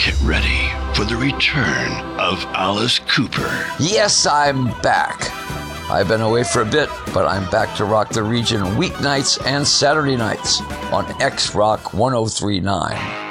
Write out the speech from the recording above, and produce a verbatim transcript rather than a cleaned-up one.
Get ready for the return of Alice Cooper. Yes, I'm back. I've been away for a bit, but I'm back to rock the region weeknights and Saturday nights on X Rock one oh three point nine.